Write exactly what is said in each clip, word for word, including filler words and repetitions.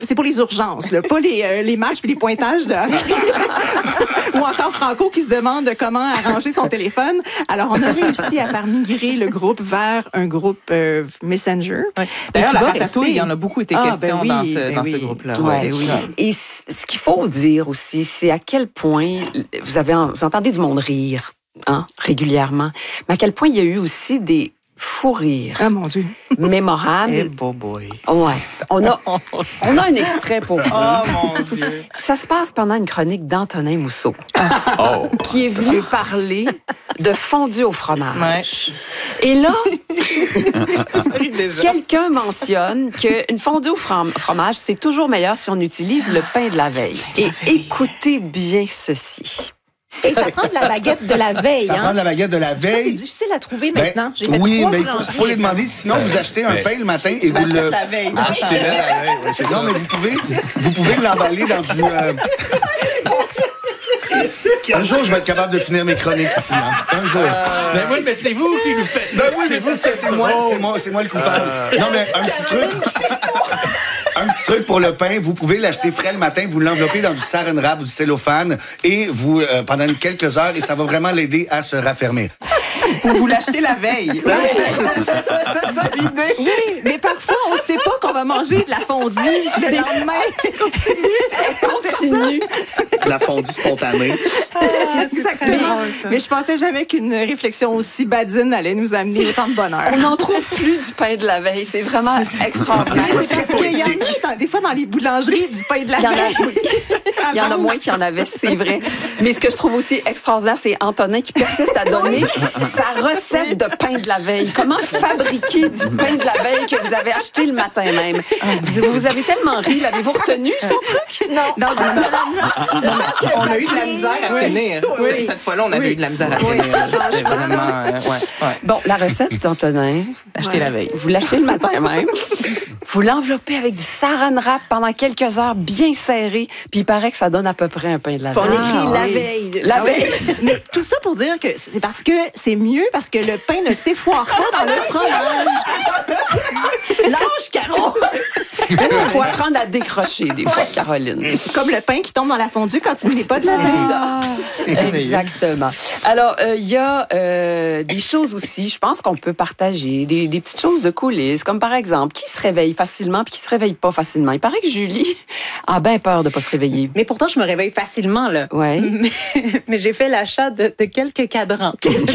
c'est pour les urgences, là, pas les, euh, les matchs puis les pointages de ou encore Franco qui se demande comment arranger son téléphone. Alors, on a réussi à faire migrer le groupe vers un groupe euh, Messenger. Ouais. D'ailleurs, la ratatouille, rester... il y en a beaucoup été ah, question ben oui, dans ce, ben dans oui. ce groupe-là. Ouais, oui. Et ce qu'il faut dire aussi, c'est à quel point vous avez, vous entendez du monde rire, hein, régulièrement, mais à quel point il y a eu aussi des fous rires. Ah, mon Dieu. Mémorables. Eh, beau boy. Ouais. On a, on a un extrait pour vous. Oh, mon Dieu. Ça se passe pendant une chronique d'Antonin Mousseau, Oh. qui est venu parler de fondue au fromage. Ouais. Et là, quelqu'un mentionne qu'une fondue au from- fromage, c'est toujours meilleur si on utilise le pain de la veille. Et écoutez bien ceci. Et ça prend de la baguette de la veille. Ça hein? prend de la baguette de la Ça, c'est veille. difficile à trouver Ben, maintenant. J'ai fait oui, trois mais il faut, boulangeries faut les récemment. demander. Sinon, vous achetez un Mais- pain le matin et vous le... la veille. Achetez-le la veille, ouais, c'est Non, ça. mais vous pouvez, vous pouvez l'emballer dans du... euh, Un jour, je vais être capable de finir mes chroniques ici. Hein. Un jour. Ben oui, mais c'est vous qui nous faites. Ben oui, mais c'est ça, c'est moi, c'est moi, c'est moi le coupable. Non, mais un petit truc. Un petit truc pour le pain, vous pouvez l'acheter frais le matin, vous l'enveloppez dans du saran wrap ou du cellophane et vous euh, pendant quelques heures et ça va vraiment l'aider à se raffermir. Ou vous l'achetez la veille. C'est ça l'idée. Oui, mais parfois, on ne sait pas qu'on va manger de la fondue le lendemain. Elle continue. La fondue spontanée. Exactement. Mais je pensais jamais qu'une réflexion aussi badine allait nous amener autant de bonheur. On n'en trouve plus du pain de la veille. C'est vraiment extraordinaire. C'est parce qu'il y en a dans- des fois dans les boulangeries du pain de la Il y en a, veille. oui. Il y en a moins qu'il y en avait, c'est vrai. Mais ce que je trouve aussi extraordinaire, c'est Antonin qui persiste à donner sa recette de pain de la veille. Comment fabriquer du pain de la veille que vous avez acheté le matin même? Vous, vous avez tellement ri. L'avez-vous retenu, son truc? Non, non, non. On a eu de la misère à finir. Oui. Cette fois-là, on avait Oui. eu de la misère à finir. C'était vraiment... euh, ouais, ouais. Bon, la recette d'Antonin, Acheter la veille. vous l'achetez le matin même. Vous l'enveloppez avec du saran wrap pendant quelques heures bien serré, puis il paraît que ça donne à peu près un pain de la Puis veille. on écrit Ah, la oui. veille. La Ah oui. veille. Mais tout ça pour dire que c'est parce que c'est mieux parce que le pain ne s'effoire pas dans le fromage. Lâche, Caro! Il faut apprendre à décrocher des fois, Caroline. Comme le pain qui tombe dans la fondue quand il n'est pas de la C'est veille. ça. C'est merveilleux. Exactement. Alors, il euh, y a euh, des choses aussi, je pense qu'on peut partager, des, des petites choses de coulisses, comme par exemple, qui se réveille facilement puis qui se réveille pas facilement. Il paraît que Julie a bien peur de pas se réveiller. Mais pourtant, je me réveille facilement, là. Ouais. Mais, mais j'ai fait l'achat de, de quelques cadrans.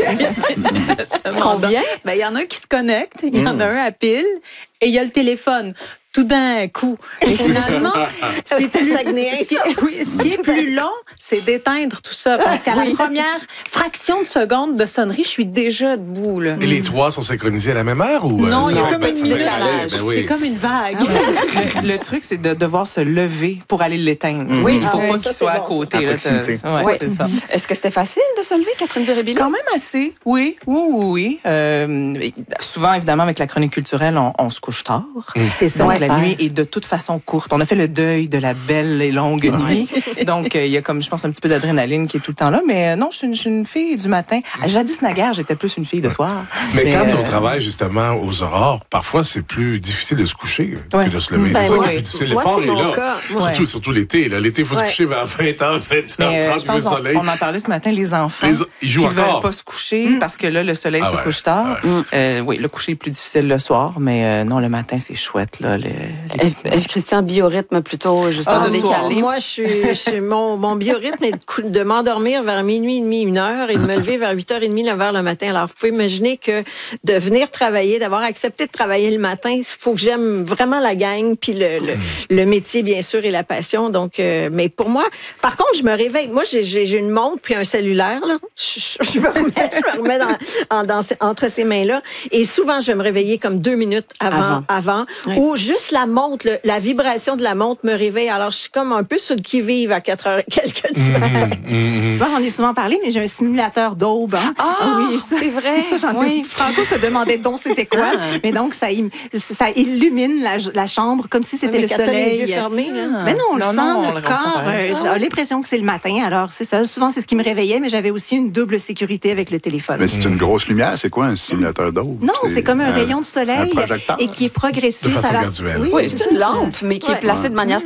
Combien? Ben, il y en a un qui se connecte, il y en a un à pile, et il y a le téléphone. Tout d'un coup. Et finalement, c'est plus, Saguenayen, ce qui, ça. oui, ce qui est plus long, c'est d'éteindre tout ça. Parce qu'à Oui. la première fraction de seconde de sonnerie, je suis déjà debout, là. Et les trois sont synchronisés à la même heure ou Non, ça il y a fait comme un partie petit de la décalage. galère? Ben oui. C'est comme une vague. Le, le truc, c'est de devoir se lever pour aller l'éteindre. Oui. Il faut Ah pas ouais, qu'il ça, soit c'est à bon, côté. ça. Là, À proximité. ça- ouais, Oui. c'est ça. Est-ce que c'était facile de se lever, Catherine Virébilla? Quand même assez, oui, oui, oui, oui. Euh, souvent, évidemment, avec la chronique culturelle, on, on se couche tard. C'est ça. Donc, Ouais, la faire. nuit est de toute façon courte. On a fait le deuil de la belle et longue nuit. Donc, euh, il y a comme, je pense, un petit peu d'adrénaline qui est tout le temps là. Mais euh, non, je suis une, je suis une fille du matin. Jadis, naguère, j'étais plus une fille de soir. Mais quand euh, on travaille justement aux aurores, parfois c'est plus difficile de se coucher Ouais. que de se lever. Ben c'est ça oui. qui est plus difficile. Moi, L'effort c'est est mon là. cas. Surtout, Ouais. surtout l'été. Là. L'été, il faut Ouais. se coucher vers vingt heures, vingt Mais heures euh, trente, je le pense qu'on soleil. on en parlait ce matin, les enfants Les- ils jouent qui veulent encore. pas se coucher parce que là, le soleil Ah se ouais, couche tard. ouais. Euh, oui, le coucher est plus difficile le soir, mais euh, non, le matin, c'est chouette. Là, les, les- Eve- Eve Christian, biorhythme plutôt, justement, Ah, de soir. décalé. Moi, je suis, je suis- mon, mon biorhythme est de, cou- de m'endormir vers minuit et demi, une heure, et de me lever vers huit heures trente, neuf heures le matin. Alors, vous pouvez imaginer que de venir travailler, d'avoir accepté de travailler le matin, il faut que j'aime vraiment la gang, puis le, le, le métier, bien sûr, et la passion. Donc, euh, mais pour moi, par contre, je me réveille. Moi, j'ai, j'ai j'ai une montre puis un cellulaire, là. Je, je me remets, je me remets dans, en- dans ces- entre ces mains-là. Et souvent, je vais me réveiller comme deux minutes avant, Avant. avant, Oui. ou juste la montre, le- la vibration de la montre me réveille. Alors, je suis comme un peu sur le qui-vive à quatre heures et quelques du matin. Moi, j'en ai souvent parlé, mais j'ai un simulateur d'aube. Hein. Ah, oui, ça, c'est vrai. Ça, j'en ai- Oui. Franco se demandait donc c'était quoi. Mais donc, ça, im- ça illumine la, la chambre comme si c'était Mais le quand t'as les soleil. yeux fermés, là. Mais non, on Non, le non, sent, on notre le ressent corps pareil. euh, a l'impression que c'est le matin. Alors, c'est ça. Souvent, c'est ce qui me réveillait, mais j'avais aussi une double sécurité avec le téléphone. Mais c'est une grosse lumière. C'est quoi un simulateur d'aube? Non, c'est comme un un- rayon de un soleil projecteur. et qui est De progressif. façon Alors, graduelle. visuel. Oui, c'est une lampe, mais qui est Ouais. placée de manière